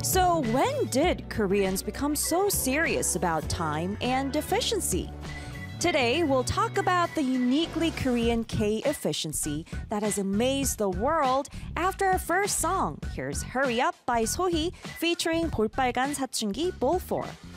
So, when did Koreans become so serious about time and efficiency? Today, we'll talk about the uniquely Korean K efficiency that has amazed the world after our first song. Here's Hurry Up by Sohee featuring 볼빨간 사춘기 Bull 4.